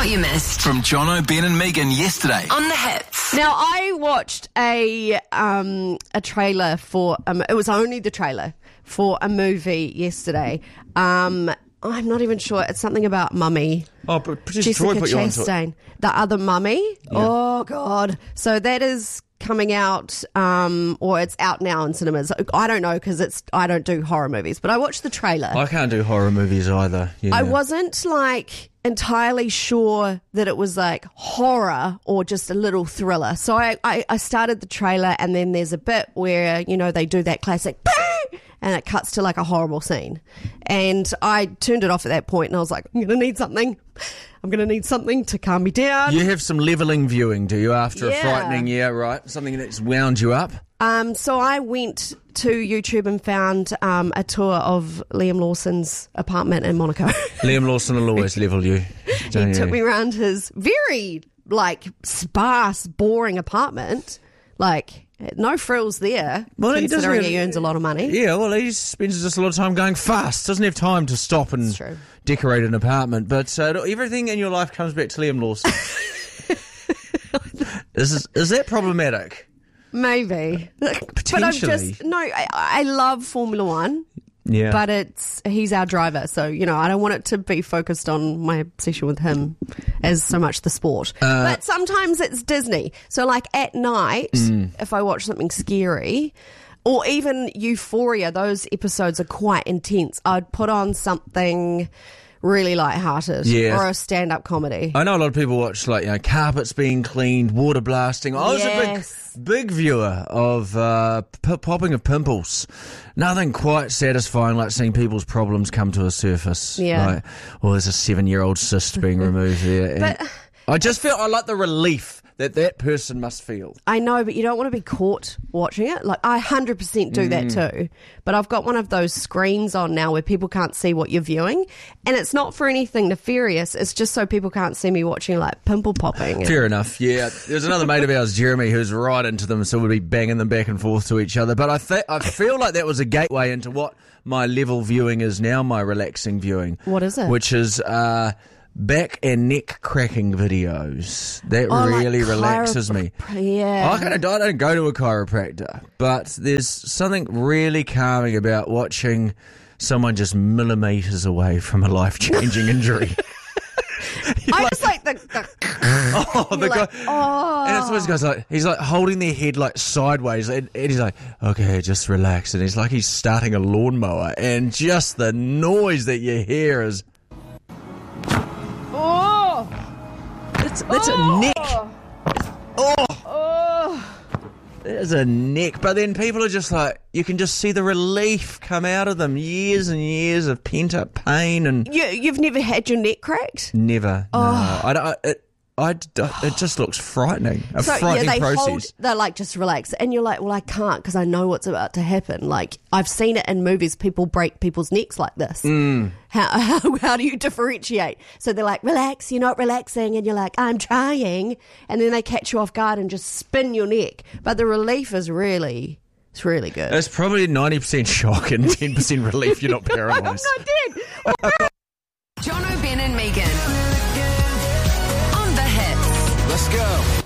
what you missed From Jono, Ben and Megan yesterday. on The Hits. Now, I watched a trailer for, it was only the trailer for a movie yesterday. I'm not even sure. It's something about Mummy. Oh, but producer Troy Jessica put you onto it. Chastain. The other Mummy. Yeah. Oh, God. So that is coming out, or it's out now in cinemas. I don't know because I don't do horror movies, but I watched the trailer. I can't do horror movies either. Yeah. I wasn't entirely sure that it was horror or just a little thriller. So I started the trailer, and then there's a bit where, they do that classic bang, and it cuts to a horrible scene. And I turned it off at that point, and I was like, I'm going to need something. I'm going to need something to calm me down. You have some levelling viewing, do you, after a Yeah. frightening, right? Something that's wound you up? So I went to YouTube and found a tour of Liam Lawson's apartment in Monaco. Liam Lawson will always level you. He took me around his very sparse, boring apartment. No frills there. Well, he doesn't considering have- he earns a lot of money. Yeah, well, he spends just a lot of time going fast. Doesn't have time to stop and true. decorate an apartment. But everything in your life comes back to Liam Lawson. Is that problematic? Maybe. Potentially. But I love Formula One. Yeah. But he's our driver, so I don't want it to be focused on my obsession with him as so much the sport. But sometimes it's Disney. So at night, if I watch something scary, or even Euphoria, those episodes are quite intense. I'd put on something really lighthearted, Yeah. or a stand-up comedy. I know a lot of people watch carpets being cleaned, water blasting. I was Yes. a big viewer of popping of pimples. Nothing quite satisfying like seeing people's problems come to a surface. Yeah. There's a 7-year-old cyst being removed there. And But- I just feel I like the relief that person must feel. I know, but you don't want to be caught watching it. I 100% do that too. But I've got one of those screens on now where people can't see what you're viewing. And it's not for anything nefarious. It's just so people can't see me watching pimple popping. Fair enough, yeah. There's another mate of ours, Jeremy, who's right into them, so we'll be banging them back and forth to each other. But I feel like that was a gateway into what my level viewing is now, my relaxing viewing. What is it? Which is back and neck cracking videos. That really relaxes me. Yeah. I don't go to a chiropractor, but there's something really calming about watching someone just millimetres away from a life-changing injury. I just like the The guy, and it's always guys he's holding their head sideways, and he's like, okay, just relax, and he's starting a lawnmower, and just the noise that you hear is that's a neck. There's a neck, but then people are just you can just see the relief come out of them. Years and years of pent up pain, and You've never had your neck cracked? never. No, it just looks frightening. A frightening process. They're just relax. And you're like, well, I can't because I know what's about to happen. I've seen it in movies, people break people's necks like this. How do you differentiate? So they're like, relax, you're not relaxing. And you're like, I'm trying. And then they catch you off guard and just spin your neck. But the relief is really, it's really good. It's probably 90% shock and 10% relief. You're not I'm paralysed. Oh, not dead. Jono, Ben and Megan on The Hits. Let's go.